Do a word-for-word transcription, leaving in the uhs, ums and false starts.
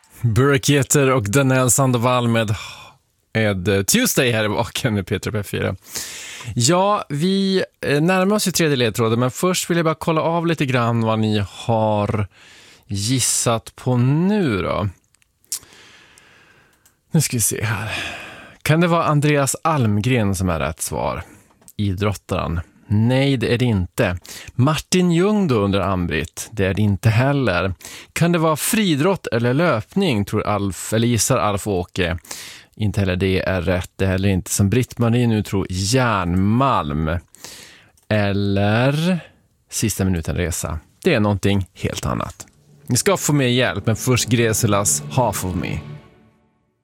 Burketer och Daniel Sandoval med Ed Tuesday här i baken med Peter P fyra. Ja, vi närmar oss ju tredje ledtråden, men först vill jag bara kolla av lite grann vad ni har gissat på nu då. Nu ska vi se här. Kan det vara Andreas Almgren som är rätt svar? Idrottaren. Nej, det är det inte. Martin Ljung då under Ambrit. Det är det inte heller. Kan det vara fridrott eller löpning, tror Alf, eller gissar Alf Åke? Inte heller det är rätt. Det är heller inte som Britt-Marie nu tror järnmalm. Eller sista minuten resa. Det är någonting helt annat. Ni ska få mer hjälp, men först Greselas Half of Me.